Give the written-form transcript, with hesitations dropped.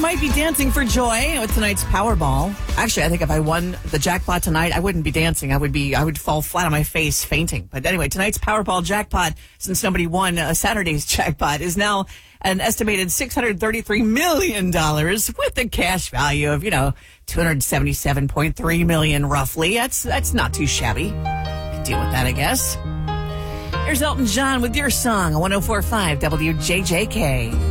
might be dancing for joy with tonight's Powerball. Actually, I think if I won the jackpot tonight, I wouldn't be dancing. I would fall flat on my face fainting. But anyway, tonight's Powerball jackpot, since nobody won Saturday's jackpot, is now an estimated $633 million with a cash value of, $277.3 million roughly. That's not too shabby. Could deal with that, I guess. Here's Elton John with your song, 104.5 WJJK.